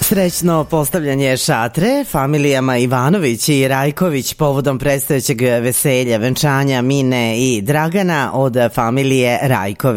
Srećno postavljanje šatre familijama Ivanović i Rajković povodom predstojećeg veselja, venčanja Mine i Dragana od familije Rajković.